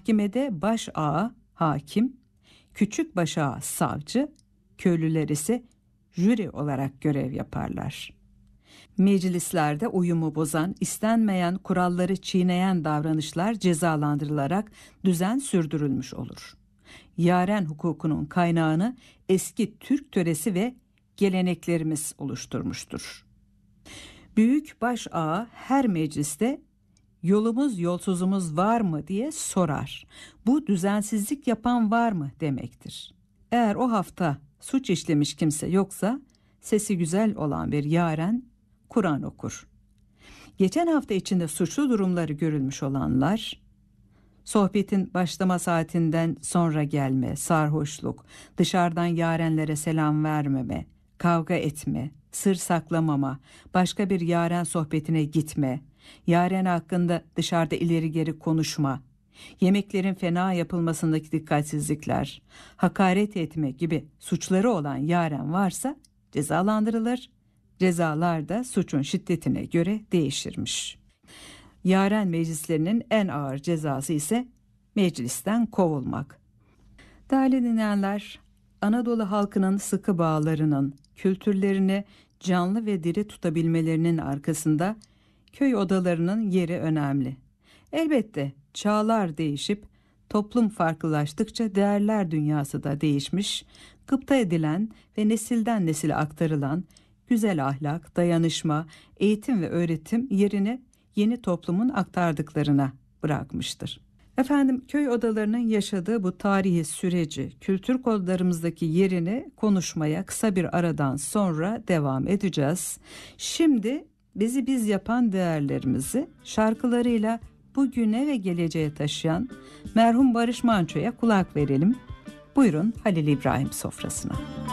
Mahkemede baş ağa hakim, küçük baş ağa savcı, köylüler ise jüri olarak görev yaparlar. Meclislerde uyumu bozan, istenmeyen kuralları çiğneyen davranışlar cezalandırılarak düzen sürdürülmüş olur. Yaren hukukunun kaynağını eski Türk töresi ve geleneklerimiz oluşturmuştur. Büyük baş ağa her mecliste yolumuz yolsuzumuz var mı diye sorar. Bu düzensizlik yapan var mı demektir. Eğer o hafta suç işlemiş kimse yoksa sesi güzel olan bir yaren Kur'an okur. Geçen hafta içinde suçlu durumları görülmüş olanlar, sohbetin başlama saatinden sonra gelme, sarhoşluk, dışarıdan yarenlere selam vermeme, kavga etme, sır saklamama, başka bir yaren sohbetine gitme, yaren hakkında dışarıda ileri geri konuşma, yemeklerin fena yapılmasındaki dikkatsizlikler, hakaret etme gibi suçları olan yaren varsa cezalandırılır. Cezalar da suçun şiddetine göre değişirmiş. Yaren meclislerinin en ağır cezası ise meclisten kovulmak. Değerli dinleyenler, Anadolu halkının sıkı bağlarının, kültürlerini canlı ve diri tutabilmelerinin arkasında köy odalarının yeri önemli. Elbette çağlar değişip toplum farklılaştıkça değerler dünyası da değişmiş, gıpta edilen ve nesilden nesile aktarılan güzel ahlak, dayanışma, eğitim ve öğretim yerini yeni toplumun aktardıklarına bırakmıştır. Efendim, köy odalarının yaşadığı bu tarihi süreci, kültür kodlarımızdaki yerini konuşmaya kısa bir aradan sonra devam edeceğiz. Şimdi bizi biz yapan değerlerimizi şarkılarıyla bugüne ve geleceğe taşıyan merhum Barış Manço'ya kulak verelim. Buyurun Halil İbrahim sofrasına.